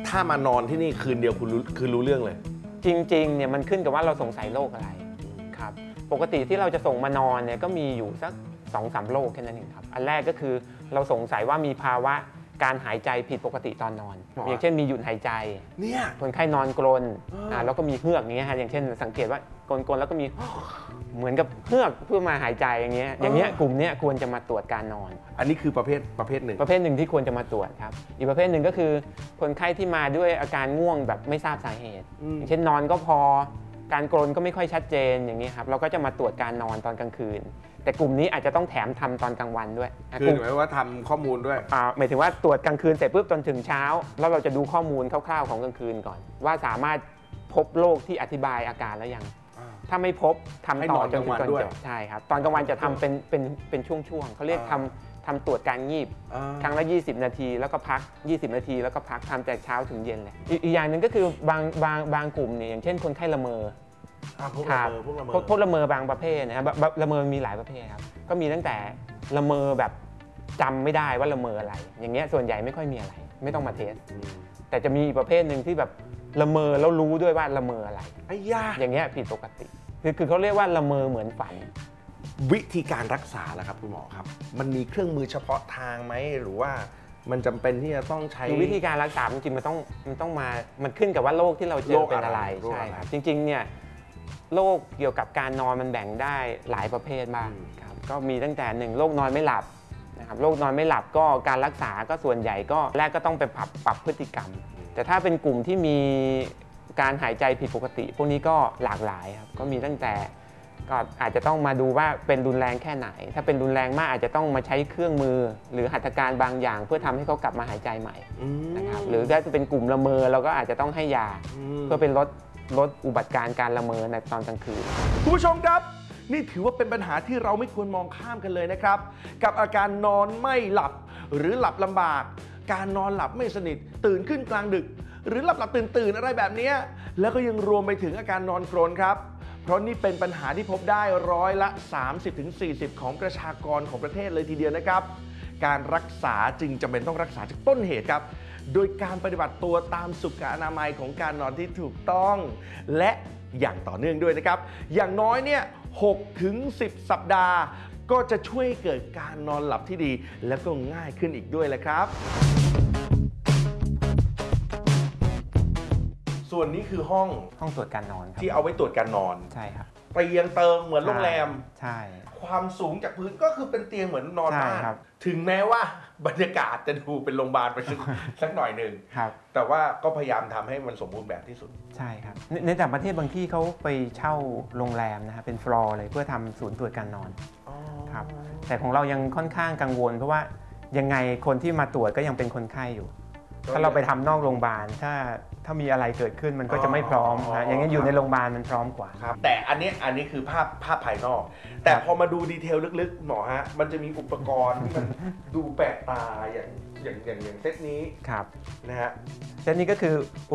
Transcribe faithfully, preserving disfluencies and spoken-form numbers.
ถ้ามานอนที่นี่คืนเดียวคุณรู้คือรู้เรื่องเลยจริงๆเนี่ยมันขึ้นกับว่าเราสงสัยโรคอะไรครับปกติที่เราจะส่งมานอนเนี่ยก็มีอยู่สัก สองสาม โรคแค่นั้นเองครับอันแรกก็คือเราสงสัยว่ามีภาวะการหายใจผิดปกติตอนนอนอย่างเช่นมีหยุดหายใจเนี่ยคนไข้นอนกรนอ่าแล้วก็มีเฮือกนี้ฮะอย่างเช่นสังเกตว่ากรนๆแล้วก็มีเหมือนกับเฮือกเพื่อมาหายใจอย่างเงี้ยอย่างเงี้ยกลุ่มเนี้ยควรจะมาตรวจการนอนอันนี้คือประเภทประเภทหนึ่งประเภทหนึ่งที่ควรจะมาตรวจครับอีกประเภทหนึ่งก็คือคนไข้ที่มาด้วยอาการง่วงแบบไม่ทราบสาเหตุอย่างเช่นนอนก็พอการกรนก็ไม่ค่อยชัดเจนอย่างนี้ครับเราก็จะมาตรวจการนอนตอนกลางคืนแต่กลุ่มนี้อาจจะต้องแถมทำตอนกลางวันด้วยคือหมายว่าทำข้อมูลด้วยอ่าหมายถึงว่าตรวจกลางคืนเสร็จปุ๊บจนถึงเช้าแล้วเราจะดูข้อมูลคร่าวๆของกลางคืนก่อน ว่าสามารถพบโรคที่อธิบายอาการแล้วยังถ้าไม่พบทำต่อจนถึงตอนจบใช่ครับตอนกลางวันจะทำเป็นเป็นเป็นช่วงๆเขาเรียกทำทำตรวจการงีบครั้งละยี่สิบนาทีแล้วก็พักยี่สิบนาทีแล้วก็พักทำจากเช้าถึงเย็นเลยอีกอย่างหนึ่งก็คือบางบางบางกลุ่มเนี่ยอย่างเช่นคนไข้ละเมอพวกละเมอพวกละเมอพวกละเมอบางประเภทนะครับละเมอมีหลายประเภทครับก็มีตั้งแต่ละเมอแบบจำไม่ได้ว่าละเมออะไรอย่างเงี้ยส่วนใหญ่ไม่ค่อยมีอะไรไม่ต้องมาเทสแต่จะมีประเภทหนึ่งที่แบบละเมอแล้วรู้ด้วยว่าละเมออะไรไอ้ยาอย่างเงี้ยผิดปกติคือคือเขาเรียกว่าละเมอเหมือนฝันวิธีการรักษาล่ะครับคุณหมอครับมันมีเครื่องมือเฉพาะทางไหมหรือว่ามันจำเป็นที่จะต้องใช้วิธีการรักษาจริงๆมันต้องมันต้องมามันขึ้นกับว่าโรคที่เราเจอเป็นอะไรใช่ครับจริงๆเนี่ยโรคเกี่ยวกับการนอนมันแบ่งได้หลายประเภทบ้างครับก็มีตั้งแต่หนึ่งโรคนอนไม่หลับนะครับโรคนอนไม่หลับก็การรักษาก็ส่วนใหญ่ก็แรกก็ต้องไปปรับปรับพฤติกรรมแต่ถ้าเป็นกลุ่มที่มีการหายใจผิดปกติพวกนี้ก็หลากหลายครับก็มีตั้งแต่ก็อาจจะต้องมาดูว่าเป็นรุนแรงแค่ไหนถ้าเป็นรุนแรงมากอาจจะต้องมาใช้เครื่องมือหรือหัตถการบางอย่างเพื่อทำให้เขากลับมาหายใจใหม่นะครับหรือถ้าเป็นกลุ่มละเมอเราก็อาจจะต้องให้ยาเพื่อเป็นลดลดอุบัติการการละเมอในตอนกลางคืนคุณผู้ชมครับนี่ถือว่าเป็นปัญหาที่เราไม่ควรมองข้ามกันเลยนะครับกับอาการนอนไม่หลับหรือหลับลำบากการนอนหลับไม่สนิทตื่นขึ้นกลางดึกหรือหลับหลับตื่นตื่นอะไรแบบนี้แล้วก็ยังรวมไปถึงอาการนอนกรนครับเพราะนี่เป็นปัญหาที่พบได้ร้อยละ สามสิบถึงสี่สิบ ของประชากรของประเทศเลยทีเดียวนะครับการรักษาจึงจำเป็นต้องรักษาจากต้นเหตุครับโดยการปฏิบัติตัวตามสุขอนามัยของการนอนที่ถูกต้องและอย่างต่อเนื่องด้วยนะครับอย่างน้อยเนี่ยหกถึงสิบ สัปดาห์ก็จะช่วยเกิดการนอนหลับที่ดีและก็ง่ายขึ้นอีกด้วยแหละครับส่วนนี้คือห้องห้องตรวจการนอนที่เอาไว้ตรวจการนอนใช่ครับเตียงเติมเหมือนโรงแรมใช่ความสูงจากพื้นก็คือเป็นเตียงเหมือนนอนบ้านถึงแม้ว่าบรรยากาศจะดูเป็นโรงพยาบาลไปสักหน่อยหนึ่งแต่ว่าก็พยายามทำให้มันสมบูรณ์แบบที่สุดใช่ครับในต่างประเทศบางที่เขาไปเช่าโรงแรมนะครับเป็นฟลอร์เลยเพื่อทำศูนย์ตรวจการนอนครับแต่ของเรายังค่อนข้างกังวลเพราะว่ายังไงคนที่มาตรวจก็ยังเป็นคนไข้อยู่ถ้าเราไปทำนอกโรงพยาบาลถ้าถ้ามีอะไรเกิดขึ้นมันก็จะไม่พร้อมนะอย่างนี้อยู่ในโรงพยาบาลมันพร้อมกว่าแต่อันนี้อันนี้คือภาพภาพภายนอกแต่พอมาดูดีเทลลึกๆหมอฮะมันจะมีอุปกรณ์ที่มันดูแปลกตาอย่างอย่างอย่างอย่างเซตนี้ครับนะฮะเซตนี้ก็คือ